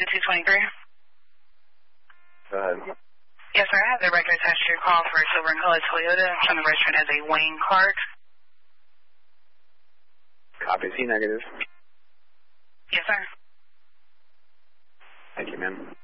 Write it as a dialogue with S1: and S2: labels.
S1: 2223.
S2: Go ahead.
S1: Yes, sir. I have the record attached to your call for a silver and color Toyota from the restaurant as a Wayne Clark.
S2: Copy. C negative.
S1: Yes, sir.
S2: Thank you, ma'am.